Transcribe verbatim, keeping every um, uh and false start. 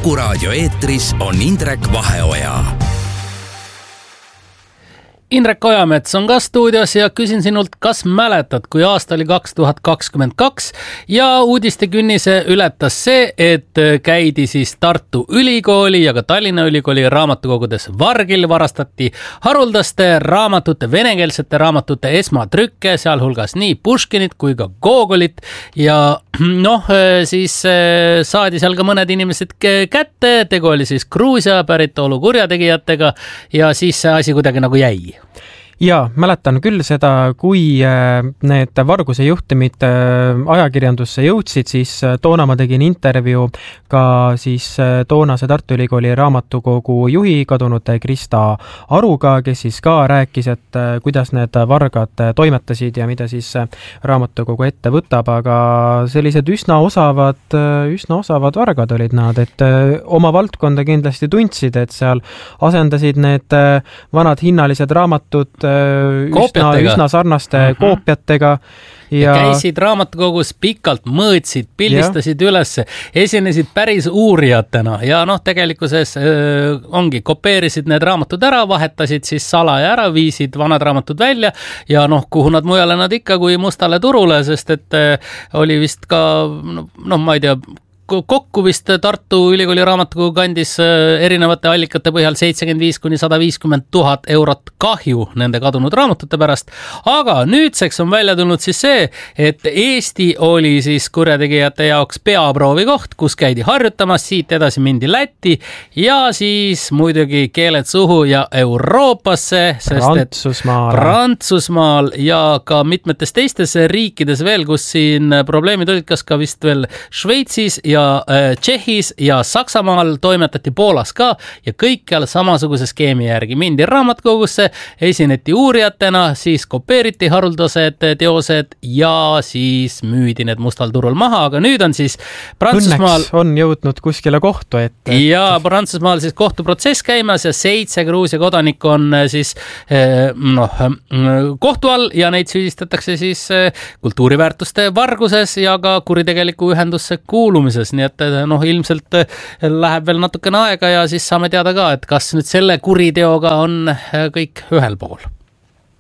Kuku raadio eetris on Indrek Vaheoja. Indrek Ojamets on ka stuudios ja küsin sinult, kas mäletad, kui aasta oli kaks tuhat kakskümmend kaks ja uudistekünnise ületas see, et käidi siis Tartu Ülikooli ja ka Tallinna Ülikooli raamatukogudes vargil, varastati haruldaste raamatute, venekeelsete raamatute esmatrükke, sealhulgas nii Puškinit kui ka Gogolit ja noh, siis saadi seal ka mõned inimesed kätte, tegu oli siis Gruusia päritolu kurjategijatega ja siis see asi kuidagi nagu jäi. Ja mäletan küll seda, kui need varguse juhtumid ajakirjandusse jõudsid, siis toona ma tegin intervjuu ka siis toonase Tartu Ülikooli raamatukogu juhi kadunud Krista Aruga, kes siis ka rääkis, et kuidas need vargad toimetasid ja mida siis raamatukogu ette võtab, aga sellised üsna osavad, üsna osavad vargad olid nad, et oma valdkonda kindlasti tundsid, et seal asendasid need vanad hinnalised raamatud üsna, üsna sarnaste uh-huh. koopiatega. Ja... ja käisid raamatukogus pikalt, mõõtsid, pildistasid ja. üles, esinesid päris uurijatena ja noh, tegelikkuses öö, ongi, kopeerisid need raamatud ära, vahetasid siis salaja ära, viisid vanad raamatud välja ja noh, kuhu nad mujale nad ikka kui mustale turule, sest et öö, oli vist ka, noh, ma ei tea, kokku vist Tartu Ülikooli raamatukogu kandis erinevate allikate põhjal seitsekümmend viis kuni sada viiskümmend tuhat eurot kahju nende kadunud raamatute pärast. Aga nüüdseks on välja tulnud siis see, et Eesti oli siis kurjategijate jaoks peaproovi koht, kus käidi harjutamas, siit edasi mindi Lätti ja siis muidugi keeled suhu ja Euroopasse, sest Prantsusmaal. et Prantsusmaal ja ka mitmetes teistes riikides veel, kus siin probleemid olid, kas ka vist veel Šveitsis ja Tšehhis ja Saksamaal, toimetati Poolas ka ja kõikjal samasuguse skeemi järgi mindi raamatukogusse, esineti uurijatena, siis kopeeriti haruldased teosed ja siis müüdi need mustal turul maha, aga nüüd on siis Prantsusmaal... Õnneks on jõudnud kuskile kohtu ette. Et... ja Prantsusmaal siis kohtuprotsess käimas ja seitse Gruusia kodanik on siis noh, kohtu all ja neid süüdistatakse siis kultuuriväärtuste varguses ja ka kuritegeliku ühendusse kuulumises. Nii et noh, ilmselt läheb veel natukene aega ja siis saame teada ka, et kas nüüd selle kuriteoga on kõik ühel pool.